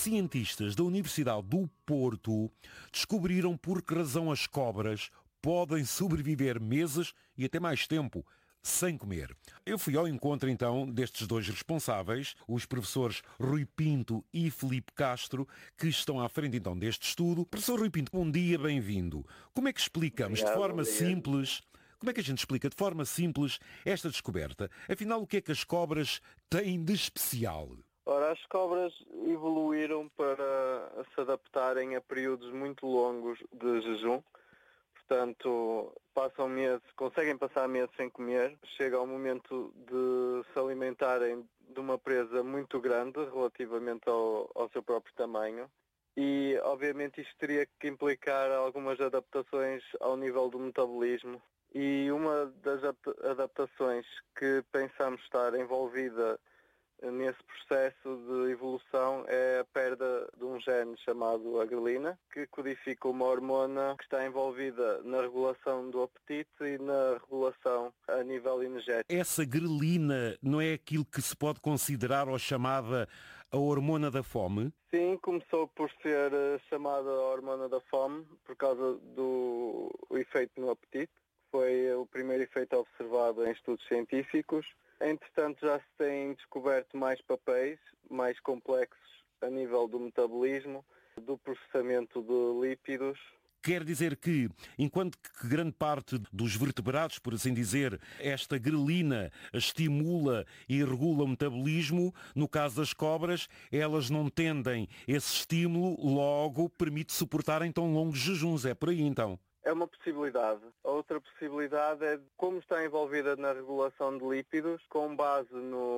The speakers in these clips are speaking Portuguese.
cientistas da Universidade do Porto descobriram por que razão as cobras podem sobreviver meses e até mais tempo sem comer. Eu fui ao encontro, então, destes dois responsáveis, os professores Rui Pinto e Filipe Castro, que estão à frente, então, deste estudo. Professor Rui Pinto, bom dia, bem-vindo. Como é que explicamos de forma simples, como é que a gente explica de forma simples esta descoberta? Afinal, o que é que as cobras têm de especial? Ora, as cobras evoluíram para se adaptarem a períodos muito longos de jejum. Portanto, passam meses, conseguem passar meses sem comer. Chega ao momento de se alimentarem de uma presa muito grande relativamente ao seu próprio tamanho. E, obviamente, isto teria que implicar algumas adaptações ao nível do metabolismo. E uma das adaptações que pensamos estar envolvida nesse processo de evolução é a perda de um gene chamado a grelina, que codifica uma hormona que está envolvida na regulação do apetite e na regulação a nível energético. Essa grelina não é aquilo que se pode considerar ou chamada a hormona da fome? Sim, começou por ser chamada a hormona da fome por causa do efeito no apetite. Foi o primeiro efeito observado em estudos científicos. Entretanto, já se têm descoberto mais papéis, mais complexos a nível do metabolismo, do processamento de lípidos. Quer dizer que, enquanto que grande parte dos vertebrados, por assim dizer, esta grelina estimula e regula o metabolismo, no caso das cobras, elas não tendem esse estímulo, logo permite suportar então longos jejuns. É por aí então? É uma possibilidade. A outra possibilidade é como está envolvida na regulação de lípidos, com base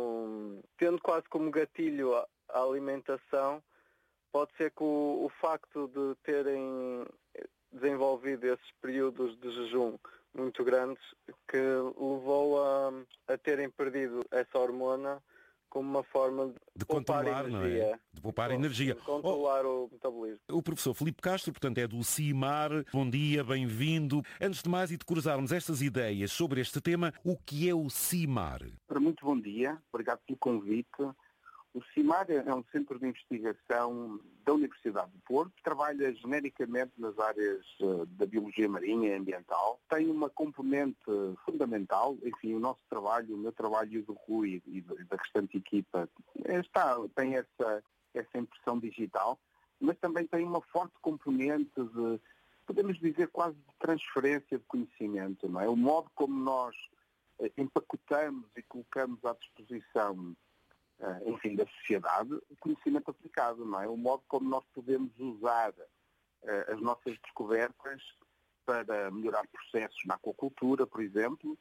tendo quase como gatilho a alimentação, pode ser que o facto de terem desenvolvido esses períodos de jejum muito grandes que levou a terem perdido essa hormona como uma forma de poupar controlar, energia. não é? De poupar energia. De controlar o metabolismo. O professor Filipe Castro, portanto, é do CIMAR. Bom dia, bem-vindo. Antes de mais e de cruzarmos estas ideias sobre este tema, o que é o CIMAR? Muito bom dia, obrigado pelo convite. O CIMAR é um centro de investigação da Universidade do Porto, que trabalha genericamente nas áreas da biologia marinha e ambiental. Tem uma componente fundamental, enfim, o nosso trabalho, o meu trabalho e o do Rui e da restante equipa, tem essa impressão digital, mas também tem uma forte componente de, podemos dizer, quase de transferência de conhecimento, não é? O modo como nós empacotamos e colocamos à disposição enfim, da sociedade, o conhecimento aplicado, não é? O modo como nós podemos usar as nossas descobertas para melhorar processos na aquacultura, por exemplo,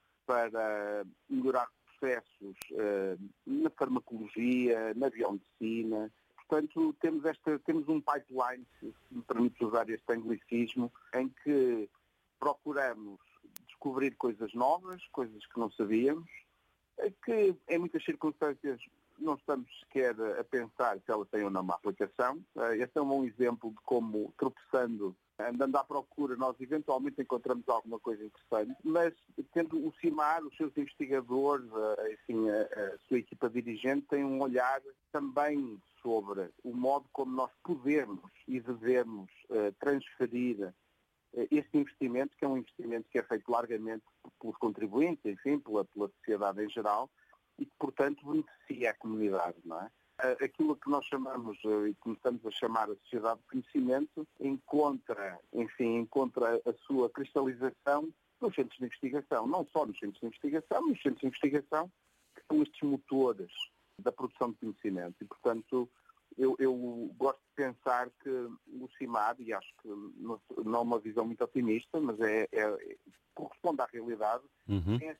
para melhorar processos na farmacologia, na biomedicina. Portanto, temos um pipeline, se me permite usar este anglicismo, em que procuramos descobrir coisas novas, coisas que não sabíamos, que em muitas circunstâncias não estamos sequer a pensar se ela tem ou não uma aplicação. Este é um exemplo de como, tropeçando, andando à procura, nós eventualmente encontramos alguma coisa interessante, mas tendo o CIMAR, os seus investigadores, enfim, a sua equipa dirigente, tem um olhar também sobre o modo como nós podemos e devemos transferir este investimento, que é um investimento que é feito largamente pelos contribuintes, enfim, pela sociedade em geral, e que, portanto, beneficia a comunidade, não é? Aquilo que nós chamamos, e começamos a chamar a sociedade de conhecimento, encontra a sua cristalização nos centros de investigação, não só nos centros de investigação, nos centros de investigação que são estes motores da produção de conhecimento. E, portanto, eu gosto de pensar que o CIMAR, e acho que não é uma visão muito otimista, mas corresponde à realidade, tem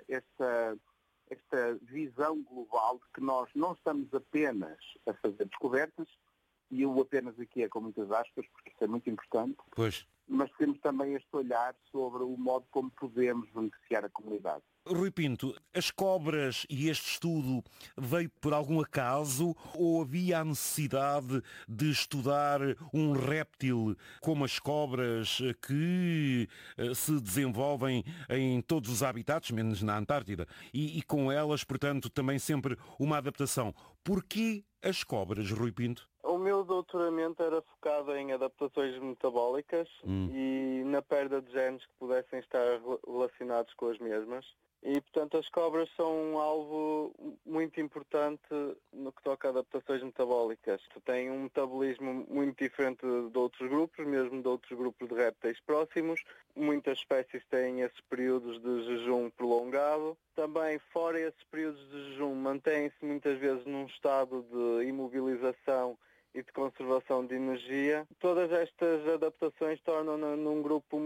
esta visão global de que nós não estamos apenas a fazer descobertas, e eu apenas aqui é com muitas aspas, porque isso é muito importante, Pois. mas temos também este olhar sobre o modo como podemos beneficiar a comunidade. Rui Pinto, as cobras e este estudo veio por algum acaso ou havia a necessidade de estudar um réptil como as cobras que se desenvolvem em todos os habitats, menos na Antártida, e com elas, portanto, também sempre uma adaptação? Porquê as cobras, Rui Pinto? O meu meu doutoramento era focado em adaptações metabólicas e na perda de genes que pudessem estar relacionados com as mesmas. E, portanto, as cobras são um alvo muito importante no que toca a adaptações metabólicas. Têm um metabolismo muito diferente de outros grupos, mesmo de outros grupos de répteis próximos. Muitas espécies têm esses períodos de jejum prolongado. Também, fora esses períodos de jejum, mantêm-se muitas vezes num estado de imobilização e de conservação de energia. Todas estas adaptações tornam-no num grupo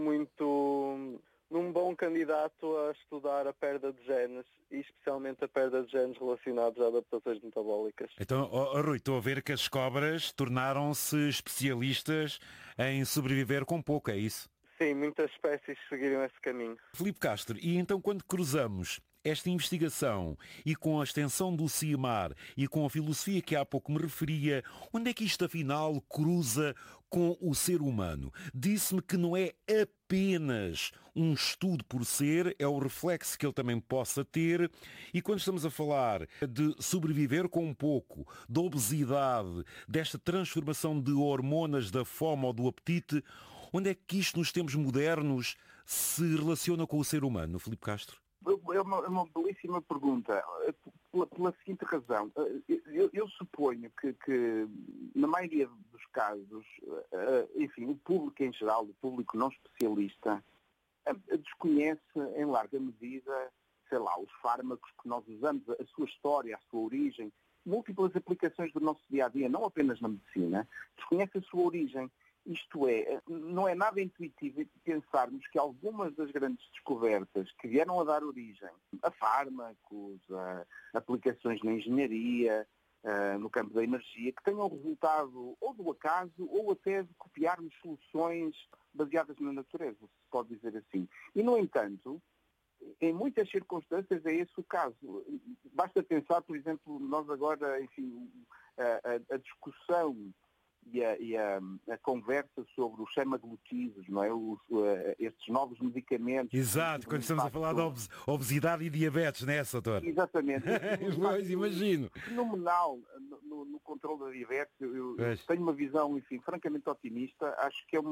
num bom candidato a estudar a perda de genes, e especialmente a perda de genes relacionados a adaptações metabólicas. Então, Rui, estou a ver que as cobras tornaram-se especialistas em sobreviver com pouco, é isso? Sim, muitas espécies seguiram esse caminho. Filipe Castro, e então quando cruzamos esta investigação e com a extensão do CIEMAR e com a filosofia que há pouco me referia, onde é que isto afinal cruza com o ser humano? Disse-me que não é apenas um estudo por ser, é o reflexo que ele também possa ter, e quando estamos a falar de sobreviver com um pouco, da obesidade, desta transformação de hormonas da fome ou do apetite, onde é que isto nos tempos modernos se relaciona com o ser humano, Filipe Castro? É uma belíssima pergunta, pela seguinte razão. Eu suponho que, na maioria dos casos, enfim, o público em geral, o público não especialista, desconhece em larga medida, sei lá, os fármacos que nós usamos, a sua história, a sua origem, múltiplas aplicações do nosso dia-a-dia, não apenas na medicina, desconhece a sua origem. Isto é, não é nada intuitivo pensarmos que algumas das grandes descobertas que vieram a dar origem a fármacos, a aplicações na engenharia, no campo da energia, que tenham resultado ou do acaso ou até de copiarmos soluções baseadas na natureza, se pode dizer assim. E, no entanto, em muitas circunstâncias é esse o caso. Basta pensar, por exemplo, nós agora, enfim, a discussão e a conversa sobre os semaglutidos, não é? Estes novos medicamentos. Exato, quando estamos a falar de obesidade e diabetes, não é, doutor? Exatamente. Pois, imagino. Fenomenal no controle da diabetes. Eu tenho uma visão, enfim, francamente otimista. Acho que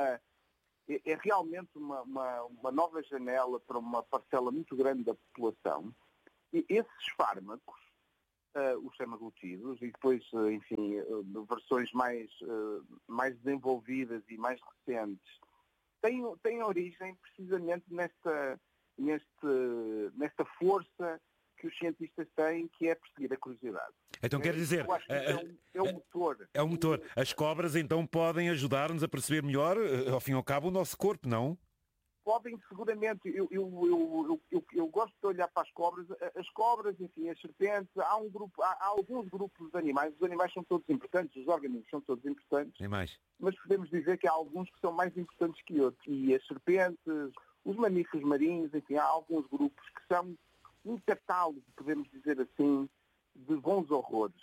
é realmente uma nova janela para uma parcela muito grande da população. E esses fármacos, os semaglutidos, e depois, enfim, versões mais desenvolvidas e mais recentes, têm origem precisamente nesta força que os cientistas têm, que é perseguir a curiosidade. Então quer dizer, eu acho que é o motor. É o motor. As cobras então podem ajudar-nos a perceber melhor, ao fim e ao cabo, o nosso corpo, não? Podem, seguramente. Eu gosto de olhar para as cobras, enfim, as serpentes. Há alguns grupos de animais. Os animais são todos importantes, os organismos são todos importantes. É mais. Mas podemos dizer que há alguns que são mais importantes que outros. E as serpentes, os mamíferos marinhos, enfim, há alguns grupos que são um catálogo, podemos dizer assim, de bons horrores.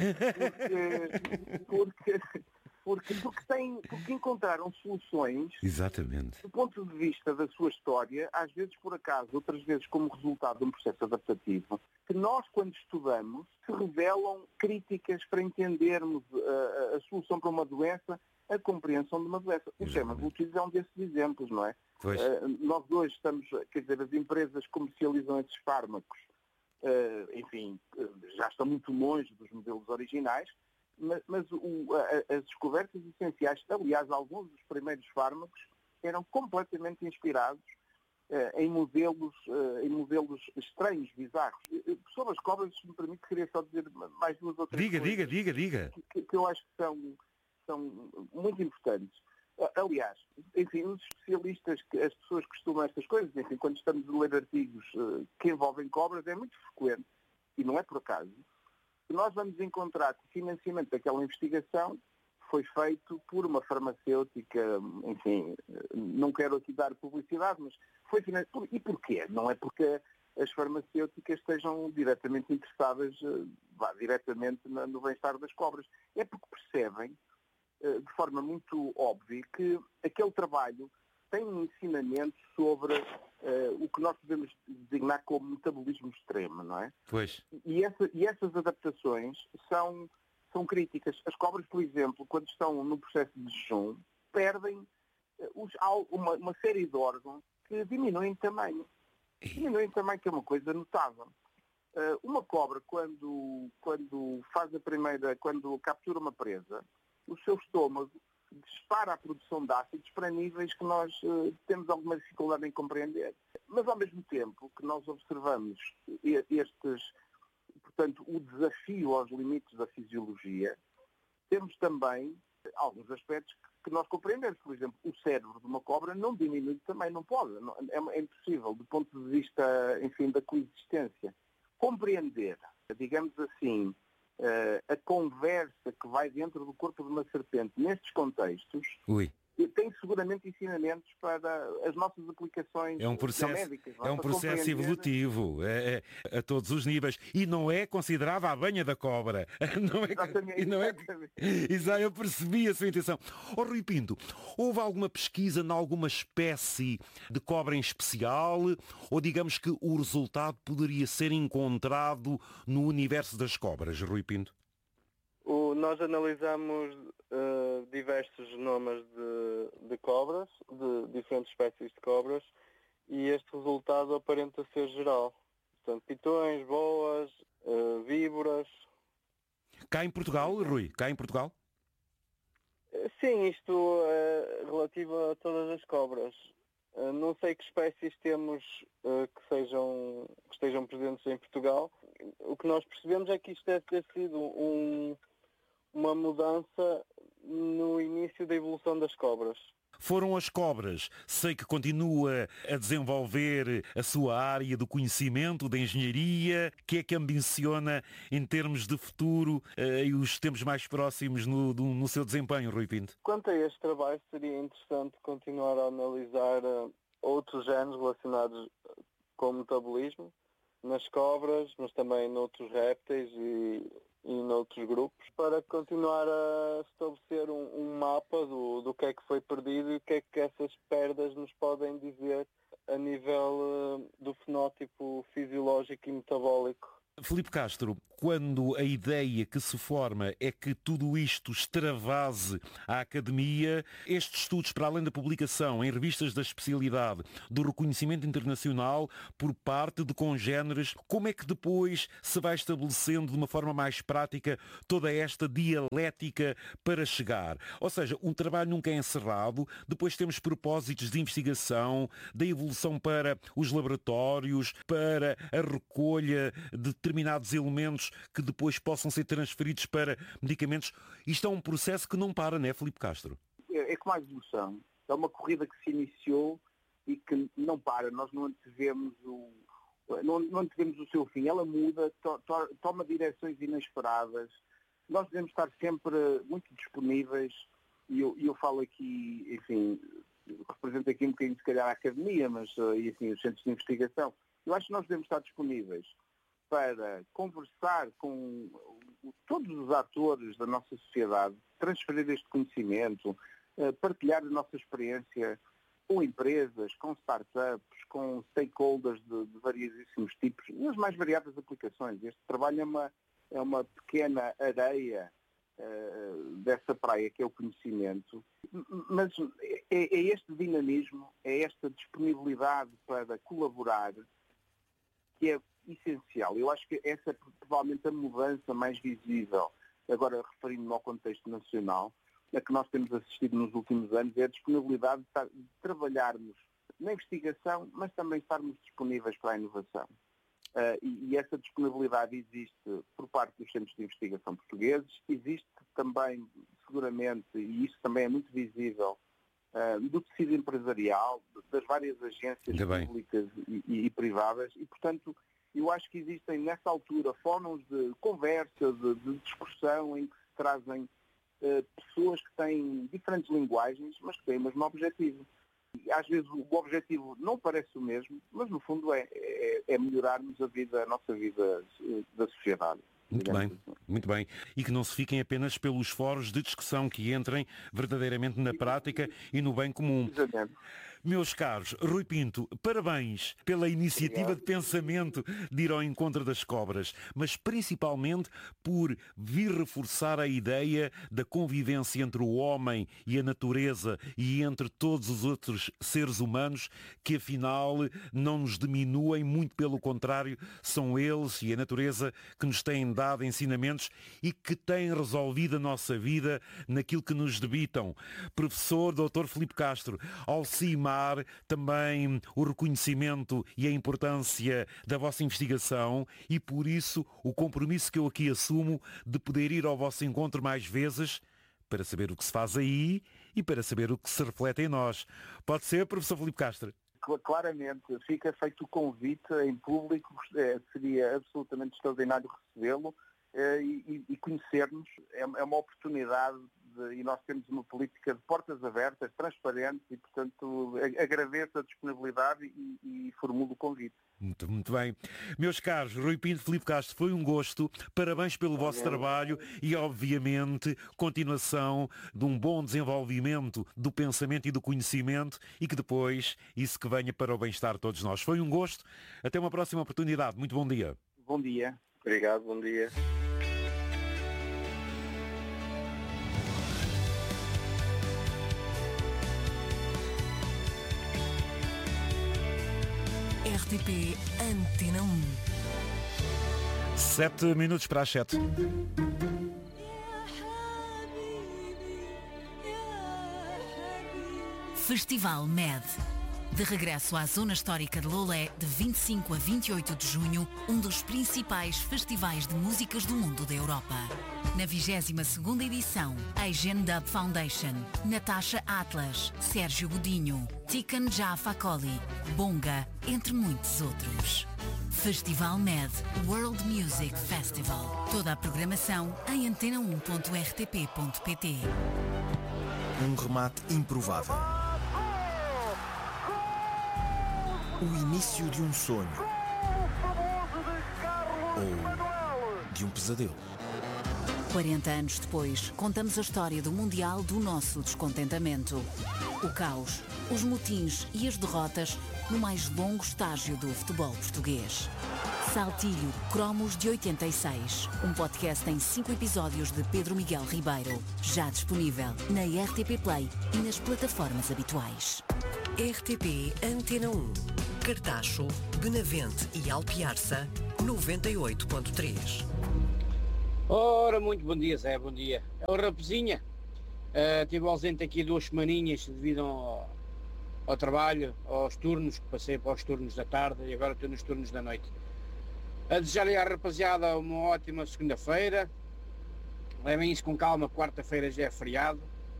Porque encontraram soluções. Exatamente. Do ponto de vista da sua história, às vezes por acaso, outras vezes como resultado de um processo adaptativo, que nós, quando estudamos, se revelam críticas para entendermos a solução para uma doença, a compreensão de uma doença. O semaglutidos é um desses exemplos, não é? Nós hoje estamos, quer dizer, as empresas comercializam esses fármacos, enfim, já estão muito longe dos modelos originais, mas as descobertas essenciais, aliás, alguns dos primeiros fármacos eram completamente inspirados em modelos estranhos, bizarros. Sobre as cobras, se me permite, queria só dizer mais duas ou três coisas. Diga. Que eu acho que são muito importantes. Aliás, enfim, os especialistas, as pessoas que costumam estas coisas, enfim, quando estamos a ler artigos que envolvem cobras, é muito frequente, e não é por acaso, que nós vamos encontrar que o financiamento daquela investigação foi feito por uma farmacêutica, enfim, não quero aqui dar publicidade, mas foi financiado. E porquê? Não é porque as farmacêuticas estejam diretamente interessadas, diretamente no bem-estar das cobras. É porque percebem, de forma muito óbvia, que aquele trabalho tem um ensinamento sobre o que nós podemos designar como metabolismo extremo, não é? Pois. E essas adaptações são são críticas. As cobras, por exemplo, quando estão no processo de jejum, perdem uma série de órgãos que diminuem de tamanho. Diminuem de tamanho, que é uma coisa notável. Uma cobra, quando captura uma presa, o seu estômago dispara a produção de ácidos para níveis que nós temos alguma dificuldade em compreender. Mas, ao mesmo tempo que nós observamos portanto, o desafio aos limites da fisiologia, temos também alguns aspectos que nós compreendemos. Por exemplo, o cérebro de uma cobra não diminui também, não pode. É impossível, do ponto de vista, enfim, da coexistência. Compreender, digamos assim, a conversa que vai dentro do corpo de uma serpente nestes contextos, tem seguramente ensinamentos para as nossas aplicações médicas. É um processo evolutivo, a todos os níveis. E não é considerada a banha da cobra. Exato, eu percebi a sua intenção. Rui Pinto, houve alguma pesquisa em alguma espécie de cobra em especial? Ou digamos que o resultado poderia ser encontrado no universo das cobras, Rui Pinto? Nós analisamos diversos genomas de cobras, de diferentes espécies de cobras, e este resultado aparenta ser geral. Portanto, pitões, boas, víboras. Cá em Portugal, Rui? Cá em Portugal? Sim, isto é relativo a todas as cobras. Não sei que espécies temos que estejam presentes em Portugal. O que nós percebemos é que isto deve ter sido uma mudança no início da evolução das cobras. Foram as cobras. Sei que continua a desenvolver a sua área do conhecimento, da engenharia. O que é que ambiciona em termos de futuro e os tempos mais próximos no seu desempenho, Rui Pinto? Quanto a este trabalho, seria interessante continuar a analisar outros genes relacionados com o metabolismo nas cobras, mas também noutros répteis e noutros grupos, para continuar a estabelecer um mapa do que é que foi perdido e o que é que essas perdas nos podem dizer a nível do fenótipo fisiológico e metabólico. Filipe Castro, quando a ideia que se forma é que tudo isto extravase à academia, estes estudos, para além da publicação em revistas da especialidade, do reconhecimento internacional por parte de congéneres, como é que depois se vai estabelecendo de uma forma mais prática toda esta dialética para chegar? Ou seja, um trabalho nunca é encerrado, depois temos propósitos de investigação, da evolução para os laboratórios, para a recolha de determinados elementos que depois possam ser transferidos para medicamentos. Isto é um processo que não para, não é, Filipe Castro? É como a evolução. É uma corrida que se iniciou e que não para. Nós não antevemos o seu fim. Ela muda, toma direções inesperadas. Nós devemos estar sempre muito disponíveis e eu falo aqui, enfim, represento aqui um bocadinho, se calhar, a academia, mas e assim, os centros de investigação. Eu acho que nós devemos estar disponíveis para conversar com todos os atores da nossa sociedade, transferir este conhecimento, partilhar a nossa experiência com empresas, com startups, com stakeholders de variedíssimos tipos, e as mais variadas aplicações. Este trabalho é uma pequena areia dessa praia que é o conhecimento, mas é este dinamismo, é esta disponibilidade para colaborar que é essencial. Eu acho que essa é provavelmente a mudança mais visível, agora referindo-me ao contexto nacional, a que nós temos assistido nos últimos anos, é a disponibilidade de trabalharmos na investigação, mas também estarmos disponíveis para a inovação. E essa disponibilidade existe por parte dos centros de investigação portugueses, existe também, seguramente, e isso também é muito visível, do tecido empresarial, das várias agências públicas e privadas, e, portanto, eu acho que existem, nessa altura, fóruns de conversa, de discussão, em que se trazem pessoas que têm diferentes linguagens, mas que têm o mesmo objetivo. E, às vezes o objetivo não parece o mesmo, mas no fundo é melhorarmos a nossa vida da sociedade. Muito bem, Muito bem. E que não se fiquem apenas pelos fóruns de discussão, que entrem verdadeiramente na prática e no bem comum. Exatamente. Meus caros, Rui Pinto, parabéns pela iniciativa de pensamento de ir ao encontro das cobras, mas principalmente por vir reforçar a ideia da convivência entre o homem e a natureza e entre todos os outros seres humanos, que afinal não nos diminuem, muito pelo contrário, são eles e a natureza que nos têm dado ensinamentos e que têm resolvido a nossa vida naquilo que nos debitam. Professor Dr. Filipe Castro, ao cimar também o reconhecimento e a importância da vossa investigação e, por isso, o compromisso que eu aqui assumo de poder ir ao vosso encontro mais vezes para saber o que se faz aí e para saber o que se reflete em nós. Pode ser, professor Filipe Castro? Claramente, fica feito o convite em público, seria absolutamente extraordinário recebê-lo e conhecer-nos. É uma oportunidade e nós temos uma política de portas abertas, transparentes e, portanto, agradeço a disponibilidade e formulo o convite. Muito bem. Meus caros, Rui Pinto, Filipe Castro, foi um gosto. Parabéns pelo vosso trabalho e, obviamente, continuação de um bom desenvolvimento do pensamento e do conhecimento e que depois isso que venha para o bem-estar de todos nós. Foi um gosto. Até uma próxima oportunidade. Muito bom dia. Bom dia. Obrigado, bom dia. RTP Antena 1. 7 minutos para as 7. Festival MED. De regresso à Zona Histórica de Lolé, de 25 a 28 de junho, um dos principais festivais de músicas do mundo da Europa. Na 22ª edição, Asian Dub Foundation, Natasha Atlas, Sérgio Godinho, Tiken Jah Fakoly, Bonga, entre muitos outros. Festival MED World Music Festival. Toda a programação em antena1.rtp.pt. Um remate improvável. O início de um sonho. Ou de um pesadelo. 40 anos depois, contamos a história do Mundial do nosso descontentamento. O caos, os motins e as derrotas no mais longo estágio do futebol português. Saltilho Cromos de 86. Um podcast em 5 episódios de Pedro Miguel Ribeiro. Já disponível na RTP Play e nas plataformas habituais. RTP Antena 1. Cartacho, Benavente e Alpiarça, 98.3. Ora, muito bom dia, Zé, bom dia. É o Raposinha. Estive ausente aqui 2 semaninhas devido ao trabalho, aos turnos, que passei para os turnos da tarde e agora estou nos turnos da noite. A desejar-lhe à rapaziada uma ótima segunda-feira. Levem isso com calma, quarta-feira já é feriado.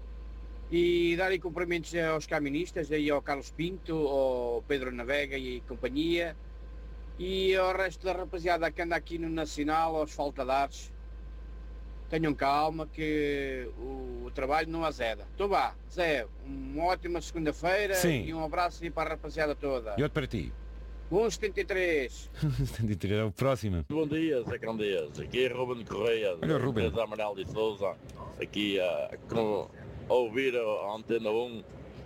E darem cumprimentos aos caministas, aí ao Carlos Pinto, ao Pedro Navega e companhia, e ao resto da rapaziada que anda aqui no Nacional, aos faltadares. Tenham calma que o trabalho não azeda. Então vá, Zé, uma ótima segunda-feira. Sim. E um abraço aí para a rapaziada toda. E outro para ti. 1,73. 73 é o próximo. Bom dia, Zé Candeias. Aqui é Ruben Correia, Olha, Ruben. da Amaral de Sousa. Aqui a ouvir a Antena 1.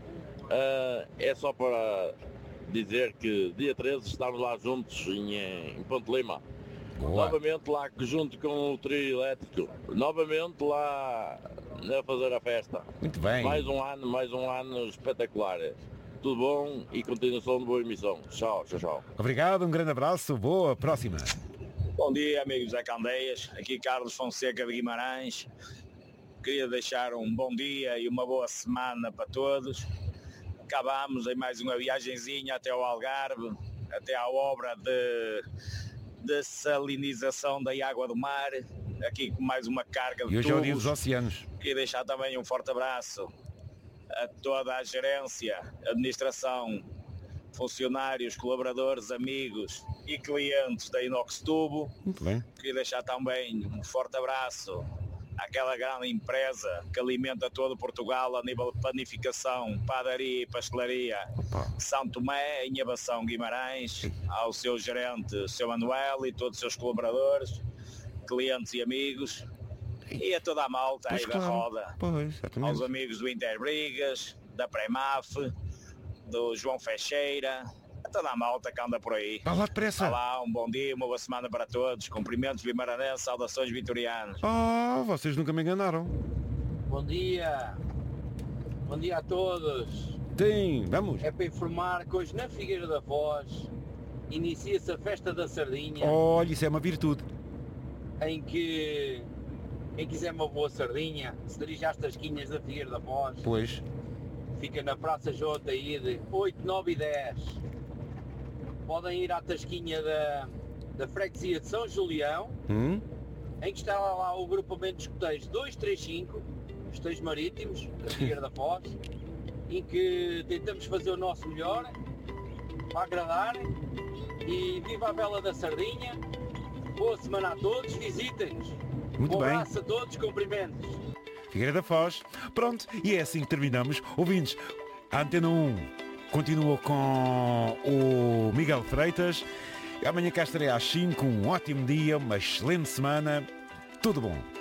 É só para dizer que dia 13 estamos lá juntos em Ponte Lima. Boa. Novamente lá junto com o trio elétrico. Novamente lá a fazer a festa. Muito bem. Mais um ano espetacular. Tudo bom e continuação de boa emissão. Tchau, tchau, tchau. Obrigado, um grande abraço. Boa, próxima. Bom dia, amigos Zé Candeias. Aqui Carlos Fonseca de Guimarães. Queria deixar um bom dia e uma boa semana para todos. Acabamos em mais uma viagenzinha até ao Algarve, até à obra de salinização da água do mar, aqui com mais uma carga de E hoje é o dia tubos. dos oceanos. Queria deixar também um forte abraço a toda a gerência, administração, funcionários, colaboradores, amigos e clientes da Inox Tubo. Muito bem. Queria deixar também um forte abraço àquela grande empresa que alimenta todo Portugal a nível de panificação, padaria e pastelaria. Opa. São Tomé, em Abação, Guimarães, ao seu gerente, Sr. Manuel e todos os seus colaboradores. clientes e amigos, e a toda a malta Pois aí claro. da roda, Pois, exatamente. aos amigos do Interbrigas, da Premaf, do João Feixeira, a toda a malta que anda por aí. Vá lá depressa. Olá, um bom dia, uma boa semana para todos, cumprimentos vimaranenses, saudações vitorianas. Oh, vocês nunca me enganaram. Bom dia a todos. Sim, vamos. É para informar que hoje na Figueira da Foz inicia-se a festa da sardinha, Olha, isso é uma virtude. em que quem quiser uma boa sardinha se dirige às tasquinhas da Figueira da Foz. Pois. Fica na Praça J aí de 8, 9 e 10. Podem ir à tasquinha da freguesia de São Julião, em que está lá o grupamento de escoteiros 235, escoteiros marítimos da Figueira da Foz, em que tentamos fazer o nosso melhor para agradar. E viva a vela da sardinha. Boa semana a todos, visitem-nos. Muito Um bem. abraço a todos, cumprimentos. Figueira da Foz. Pronto, e é assim que terminamos. Ouvintes, a Antena 1 continua com o Miguel Freitas. Amanhã cá estarei às 5. Um ótimo dia, uma excelente semana. Tudo bom.